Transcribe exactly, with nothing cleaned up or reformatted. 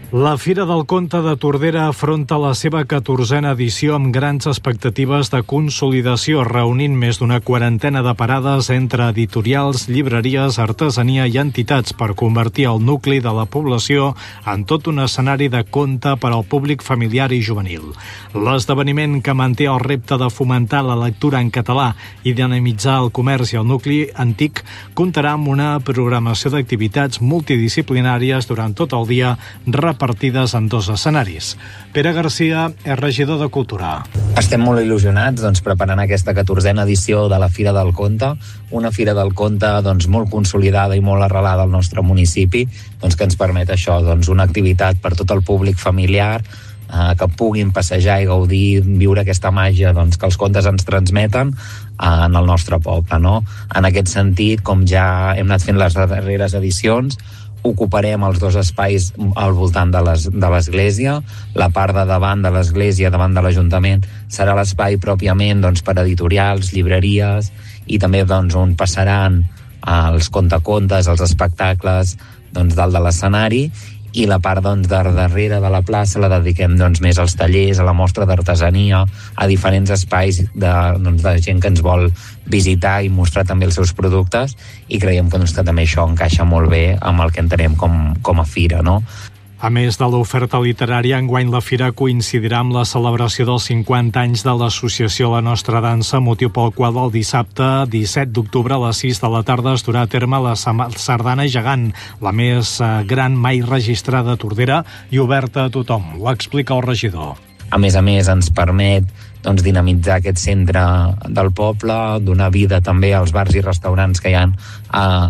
La Fira del Conte de Tordera afronta la seva catorzena edició amb grans expectatives de consolidació, reunint més d'una quarantena de parades entre editorials, llibreries, artesania i entitats per convertir el nucli de la població en tot un escenari de conte per al públic familiar i juvenil. L'esdeveniment, que manté el repte de fomentar la lectura en català i dinamitzar el comerç i el nucli antic, comptarà amb una programació d'activitats multidisciplinàries durant tot el dia, repartides en dos escenaris. Pere Garcia és regidor de Cultura. Estem molt il·lusionats doncs, preparant aquesta catorzena edició de la Fira del Conte, una Fira del Conte doncs, molt consolidada i molt arrelada al nostre municipi, doncs, que ens permet això, doncs, una activitat per tot el públic familiar, eh, que puguin passejar i gaudir, viure aquesta màgia doncs, que els contes ens transmeten eh, en el nostre poble. No? En aquest sentit, com ja hem anat fent les darreres edicions, ocuparem els dos espais al voltant de les, de l'església. La part de davant de l'església, davant de l'Ajuntament, serà l'espai pròpiament doncs, per editorials, llibreries, i també doncs, on passaran els contacontes, els espectacles doncs, dalt de l'escenari, i la part doncs, de darrere de la plaça la dediquem doncs, més als tallers, a la mostra d'artesania, a diferents espais de, doncs, de gent que ens vol visitar i mostrar també els seus productes, i creiem que, doncs, que també això encaixa molt bé amb el que entenem com, com a fira, no? A més de l'oferta literària, enguany la Fira coincidirà amb la celebració dels cinquanta anys de l'associació La Nostra Dansa, motiu pel qual el dissabte disset d'octubre a les sis de la tarda es durà a terme la Sardana Gegant, la més gran mai registrada a Tordera i oberta a tothom. Ho explica el regidor. A més a més, ens permet doncs, dinamitzar aquest centre del poble, donar vida també als bars i restaurants que hi ha a,